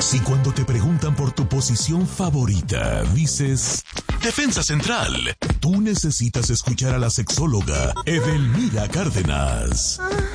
Si cuando te preguntan por tu posición favorita, dices defensa central, tú necesitas escuchar a la sexóloga Edelmira Cárdenas.